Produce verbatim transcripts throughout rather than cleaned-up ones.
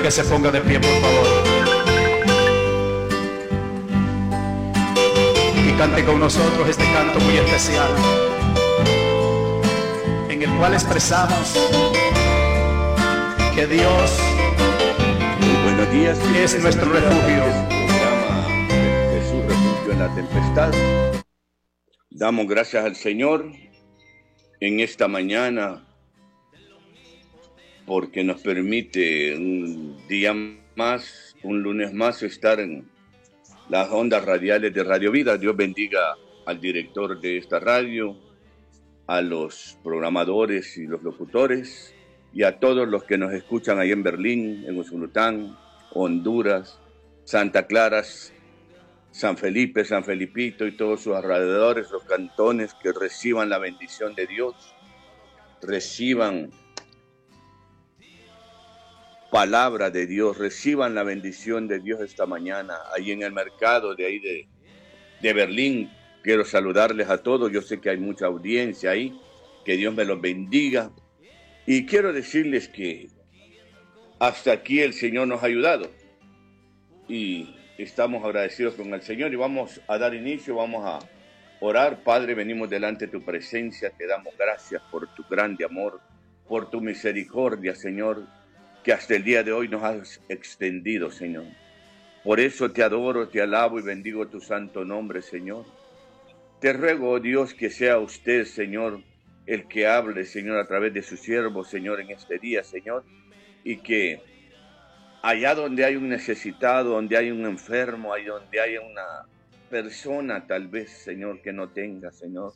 que se ponga de pie, por favor. Y cante con nosotros este canto muy especial, en el cual expresamos que Dios muy buenos días, es nuestro refugio. Programa Jesús, refugio en la tempestad. Damos gracias al Señor en esta mañana porque nos permite un día más, un lunes más, estar en las ondas radiales de Radio Vida. Dios bendiga al director de esta radio, a los programadores y los locutores, y a todos los que nos escuchan ahí en Berlín, en Usulután, Honduras, Santa Clara, San Felipe, San Felipito y todos sus alrededores, los cantones, que reciban la bendición de Dios, reciban palabra de Dios, reciban la bendición de Dios esta mañana, ahí en el mercado de ahí de, de Berlín. Quiero saludarles a todos, yo sé que hay mucha audiencia ahí, que Dios me los bendiga, y quiero decirles que hasta aquí el Señor nos ha ayudado, y estamos agradecidos con el Señor, y vamos a dar inicio, vamos a orar. Padre, venimos delante de tu presencia, te damos gracias por tu grande amor, por tu misericordia, Señor, que hasta el día de hoy nos has extendido, Señor. Por eso te adoro, te alabo y bendigo tu santo nombre, Señor. Te ruego, oh Dios, que sea usted, Señor, el que hable, Señor, a través de su siervo, Señor, en este día, Señor, y que allá donde hay un necesitado, donde hay un enfermo, ahí donde hay una persona, tal vez, Señor, que no tenga, Señor,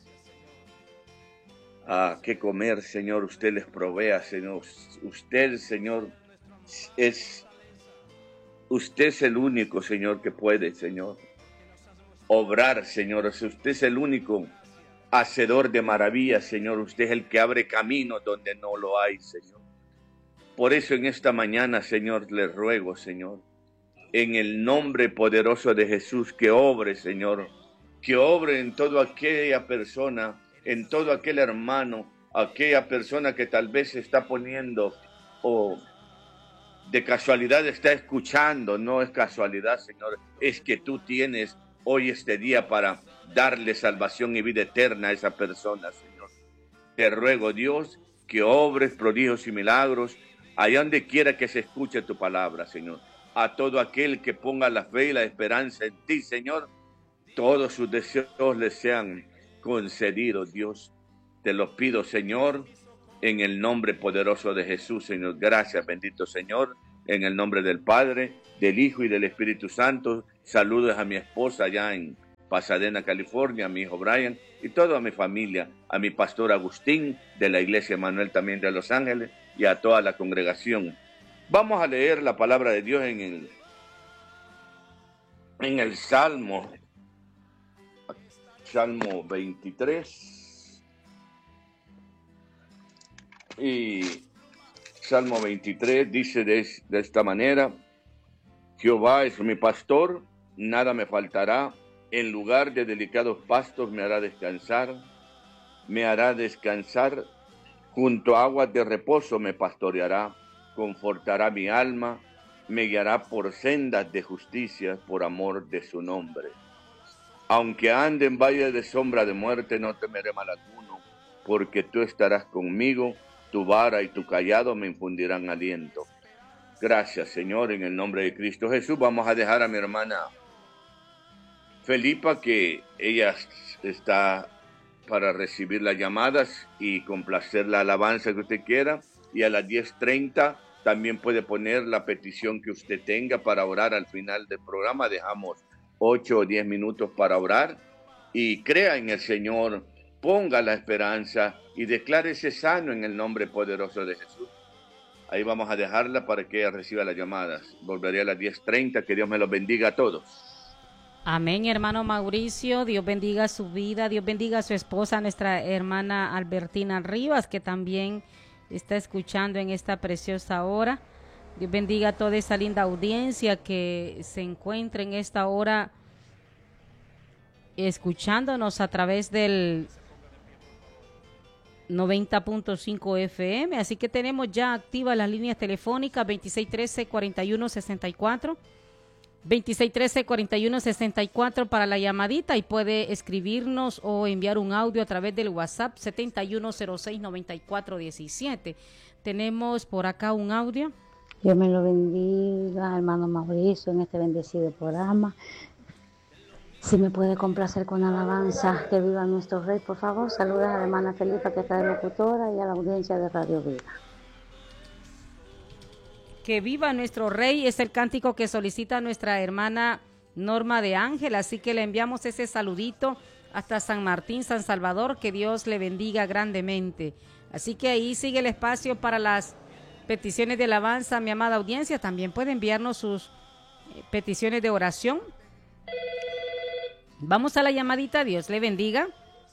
a qué comer, Señor, usted les provea, Señor. Usted, Señor, es, usted es el único, Señor, que puede, Señor, obrar, Señor. Usted es el único hacedor de maravillas, Señor. Usted es el que abre caminos donde no lo hay, Señor. Por eso en esta mañana, Señor, le ruego, Señor, en el nombre poderoso de Jesús, que obre, Señor, que obre en toda aquella persona, en todo aquel hermano, aquella persona que tal vez se está poniendo o de casualidad está escuchando. No es casualidad, Señor, es que tú tienes hoy este día para darle salvación y vida eterna a esa persona, Señor. Te ruego, Dios, que obres prodigios y milagros allá donde quiera que se escuche tu palabra, Señor. A todo aquel que ponga la fe y la esperanza en ti, Señor, todos sus deseos les sean concedidos, Dios. Te lo pido, Señor, en el nombre poderoso de Jesús, Señor. Gracias, bendito Señor, en el nombre del Padre, del Hijo y del Espíritu Santo. Saludos a mi esposa allá en Pasadena, California, a mi hijo Brian y toda mi familia, a mi pastor Agustín de la Iglesia Manuel también de Los Ángeles y a toda la congregación. Vamos a leer la palabra de Dios en el, en el Salmo, Salmo veintitrés. Y Salmo veintitrés dice de, de esta manera: Jehová es mi pastor, nada me faltará. En lugar de delicados pastos me hará descansar, me hará descansar, junto a aguas de reposo me pastoreará, confortará mi alma, me guiará por sendas de justicia, por amor de su nombre. Aunque ande en valle de sombra de muerte, no temeré mal alguno, porque tú estarás conmigo, tu vara y tu cayado me infundirán aliento. Gracias, Señor, en el nombre de Cristo Jesús. Vamos a dejar a mi hermana Felipa, que ella está para recibir las llamadas y complacer la alabanza que usted quiera. Y a las diez treinta también puede poner la petición que usted tenga para orar al final del programa. Dejamos ocho o diez minutos para orar. Y crea en el Señor, ponga la esperanza y declárese sano en el nombre poderoso de Jesús. Ahí vamos a dejarla para que ella reciba las llamadas. Volveré a las diez treinta. Que Dios me los bendiga a todos. Amén, hermano Mauricio. Dios bendiga su vida. Dios bendiga a su esposa, nuestra hermana Albertina Rivas, que también está escuchando en esta preciosa hora. Dios bendiga a toda esa linda audiencia que se encuentra en esta hora escuchándonos a través del noventa punto cinco F M, así que tenemos ya activas las líneas telefónicas veintiséis trece, cuarenta y uno sesenta y cuatro, veintiséis trece, cuarenta y uno sesenta y cuatro para la llamadita, y puede escribirnos o enviar un audio a través del WhatsApp setenta y uno cero seis, noventa y cuatro diecisiete. Tenemos por acá un audio. Dios me lo bendiga, hermano Mauricio, en este bendecido programa. Si me puede complacer con alabanza, que viva nuestro Rey, por favor. Saludos a la hermana Felipa, que está de locutora, y a la audiencia de Radio Vida. Que viva nuestro Rey es el cántico que solicita nuestra hermana Norma de Ángel, así que le enviamos ese saludito hasta San Martín, San Salvador, que Dios le bendiga grandemente. Así que ahí sigue el espacio para las peticiones de alabanza, mi amada audiencia. También puede enviarnos sus peticiones de oración. Vamos a la llamadita, Dios le bendiga.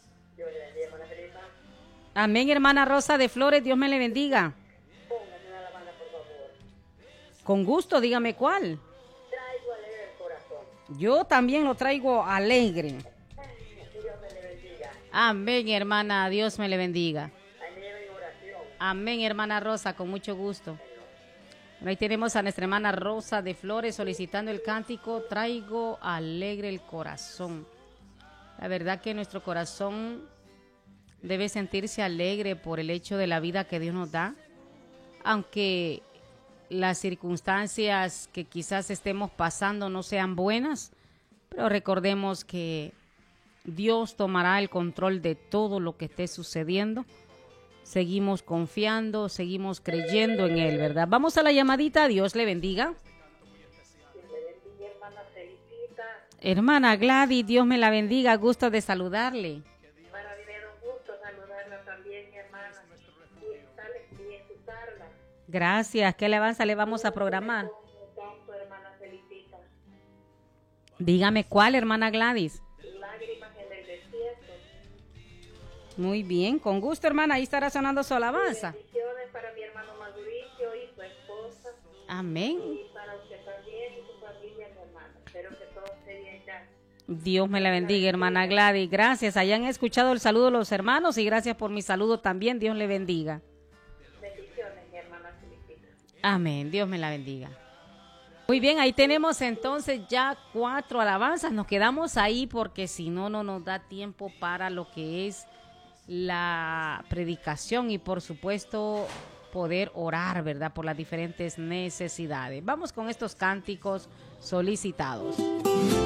Amén, hermana Rosa de Flores, Dios me le bendiga. Con gusto, dígame cuál. Traigo alegre el corazón. Yo también lo traigo alegre. Dios me le bendiga. Amén, hermana, Dios me le bendiga. Alegre en oración. Amén, hermana Rosa, con mucho gusto. Bueno, ahí tenemos a nuestra hermana Rosa de Flores solicitando el cántico Traigo alegre el corazón. La verdad que nuestro corazón debe sentirse alegre por el hecho de la vida que Dios nos da, aunque las circunstancias que quizás estemos pasando no sean buenas, pero recordemos que Dios tomará el control de todo lo que esté sucediendo. Seguimos confiando, seguimos creyendo en Él, ¿verdad? Vamos a la llamadita, Dios le bendiga. Dios le bendiga, hermana Felicita. Hermana Gladys, Dios me la bendiga, gusto de saludarle. Para mí me da un gusto saludarla también, mi hermana. Y estarle bien escucharla. Gracias, ¿qué alabanza le vamos a programar? Tanto, hermana Felicita. Dígame cuál, hermana Gladys. Lágrimas en el desierto. Muy bien, con gusto, hermana, ahí estará sonando su alabanza. Bendiciones para mi hermano Mauricio y su esposa. Amén. Y para usted también y su familia, mi hermana. Espero que todo esté bien ya. Dios me la bendiga, hermana Gladys. Gracias, hayan escuchado el saludo de los hermanos y gracias por mi saludo también. Dios le bendiga. Bendiciones, mi hermana Felicita. Amén, Dios me la bendiga. Muy bien, ahí tenemos entonces ya cuatro alabanzas. Nos quedamos ahí porque si no, no nos da tiempo para lo que es la predicación y por supuesto poder orar, ¿verdad? Por las diferentes necesidades. Vamos con estos cánticos solicitados.